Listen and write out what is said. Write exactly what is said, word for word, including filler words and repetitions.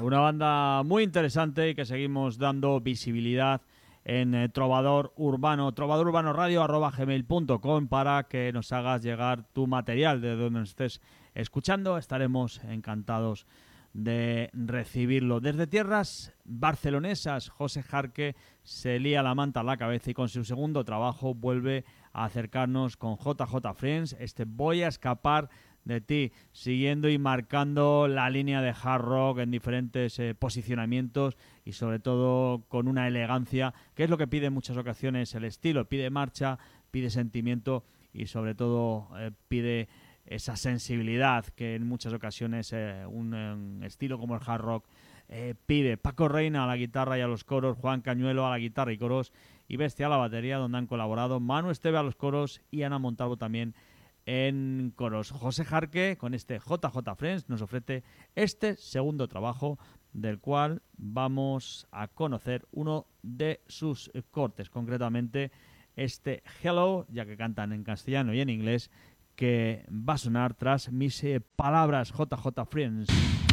una banda muy interesante y que seguimos dando visibilidad en eh, Trovador Urbano, trovador urbano radio arroba gmail punto com, para que nos hagas llegar tu material de donde nos estés escuchando. Estaremos encantados de recibirlo. Desde tierras barcelonesas, José Jarque se lía la manta a la cabeza y con su segundo trabajo vuelve a acercarnos con J J Friends, este Voy a escapar de ti, siguiendo y marcando la línea de hard rock en diferentes eh, posicionamientos y sobre todo con una elegancia, que es lo que pide en muchas ocasiones el estilo. Pide marcha, pide sentimiento y sobre todo eh, pide esa sensibilidad que en muchas ocasiones eh, un, un estilo como el hard rock eh, pide. Paco Reina a la guitarra y a los coros, Juan Cañuelo a la guitarra y coros y Bestia a la batería, donde han colaborado Manu Esteve a los coros y Ana Montalvo también en coros. José Jarque con este J J Friends nos ofrece este segundo trabajo, del cual vamos a conocer uno de sus cortes, concretamente este Hello, ya que cantan en castellano y en inglés, que va a sonar tras mis eh, palabras. J J Friends.